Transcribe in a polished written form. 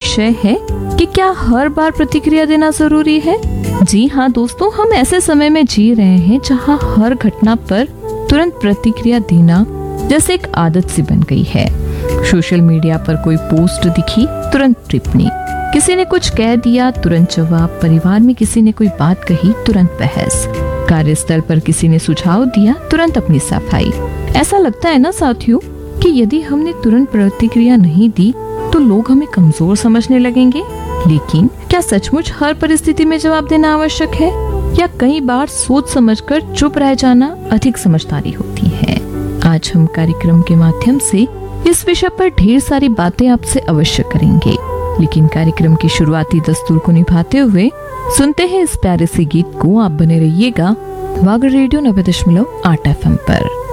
विषय है कि क्या हर बार प्रतिक्रिया देना जरूरी है। जी हाँ दोस्तों, हम ऐसे समय में जी रहे हैं जहाँ हर घटना पर तुरंत प्रतिक्रिया देना जैसे एक आदत सी बन गई है। सोशल मीडिया पर कोई पोस्ट दिखी, तुरंत टिप्पणी, किसी ने कुछ कह दिया, तुरंत जवाब, परिवार में किसी ने कोई बात कही, तुरंत बहस, कार्यस्थल पर किसी ने सुझाव दिया, तुरंत अपनी सफाई। ऐसा लगता है ना साथियों कि यदि हमने तुरंत प्रतिक्रिया नहीं दी तो लोग हमें कमजोर समझने लगेंगे। लेकिन क्या सचमुच हर परिस्थिति में जवाब देना आवश्यक है, या कई बार सोच समझकर चुप रह जाना अधिक समझदारी होती है। आज हम कार्यक्रम के माध्यम से इस विषय पर ढेर सारी बातें आपसे अवश्य करेंगे, लेकिन कार्यक्रम की शुरुआती दस्तूर को निभाते हुए सुनते हैं इस प्यारे से गीत को। आप बने रहिएगा वागर रेडियो 90.8 FM पर।